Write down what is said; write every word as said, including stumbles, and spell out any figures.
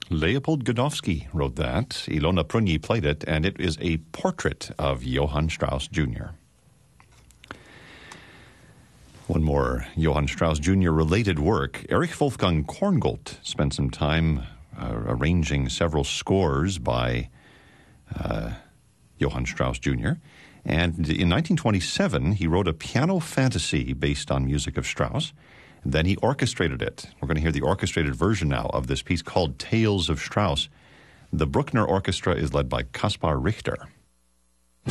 Leopold Godowsky wrote that. Ilona Prunyi played it, and it is a portrait of Johann Strauss Junior One more Johann Strauss Junior related work. Erich Wolfgang Korngold spent some time uh, arranging several scores by uh, Johann Strauss Junior And in nineteen twenty-seven, he wrote a piano fantasy based on music of Strauss. And then he orchestrated it. We're going to hear the orchestrated version now of this piece called Tales of Strauss. The Bruckner Orchestra is led by Kaspar Richter.